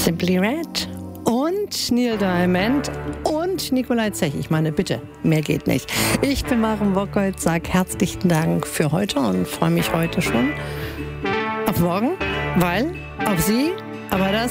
Simply Red und Neil Diamond und Nikolai Zech. Ich meine, bitte, mehr geht nicht. Ich bin Maren Wockold, sage herzlichen Dank für heute und freue mich heute schon auf morgen, weil auf Sie, aber das